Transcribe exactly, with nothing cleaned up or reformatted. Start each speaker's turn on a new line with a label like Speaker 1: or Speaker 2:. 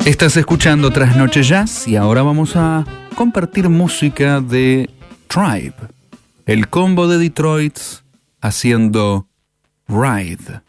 Speaker 1: Estás escuchando Trasnoche Jazz y ahora vamos a compartir música de Tribe, el combo de Detroit haciendo Ride.